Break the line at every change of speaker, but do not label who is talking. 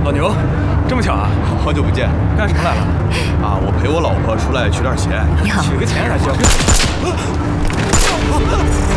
老牛，这么巧啊？
好久不见，
干什么来了？
啊，我陪我老婆出来取点钱。
你好，
取个钱还需要？